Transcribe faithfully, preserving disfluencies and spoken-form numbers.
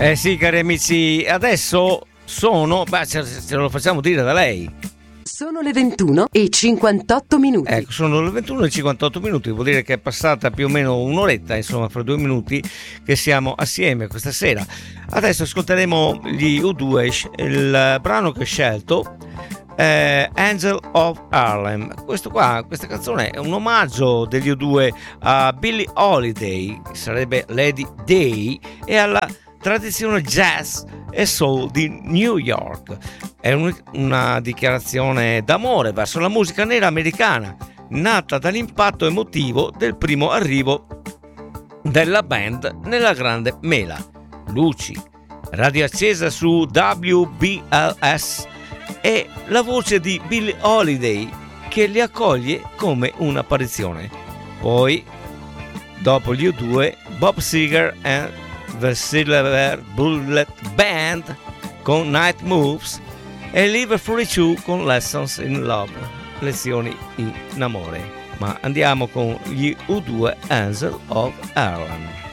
Eh sì, cari amici, adesso sono, beh, ce, ce lo facciamo dire da lei. Sono le ventuno e cinquantotto minuti. Ecco, sono le ventuno e cinquantotto minuti, vuol dire che è passata più o meno un'oretta, insomma, fra due minuti che siamo assieme questa sera. Adesso ascolteremo gli U due, il brano che ho scelto, eh, Angel of Harlem. Questo qua, questa canzone è un omaggio degli U due a Billie Holiday, che sarebbe Lady Day, e alla tradizione jazz e soul di New York. È un, una dichiarazione d'amore verso la musica nera americana, nata dall'impatto emotivo del primo arrivo della band nella grande mela. Luci, radio accesa su W B L S e la voce di Billie Holiday che li accoglie come un'apparizione. Poi, dopo gli U due, Bob Seger e The Silver Bullet Band con Night Moves e Live quarantadue con Lessons in Love, lezioni in amore. Ma andiamo con gli U due, Angel of Harlem.